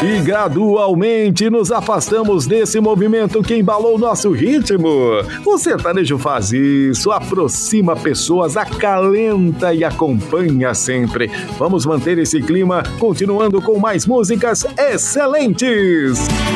E gradualmente nos afastamos desse movimento que embalou nosso ritmo. O sertanejo faz isso, aproxima pessoas, acalenta e acompanha sempre. Vamos manter esse clima continuando com mais músicas excelentes.